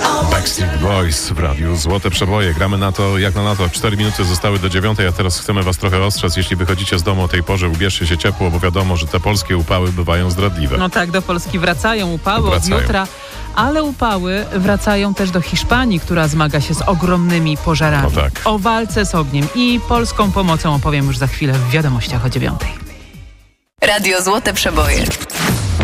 Backstreet Boys w radiu Złote Przeboje. Gramy na to, jak na to. 4 minuty zostały do 9, a teraz chcemy was trochę ostrzec. Jeśli wychodzicie z domu o tej porze, ubierzcie się ciepło, bo wiadomo, że te polskie upały bywają zdradliwe. No tak, do Polski wracają upały od jutra, ale upały wracają też do Hiszpanii, która zmaga się z ogromnymi pożarami. No tak. O walce z ogniem i polską pomocą opowiem już za chwilę w wiadomościach o 9. Radio Złote Przeboje.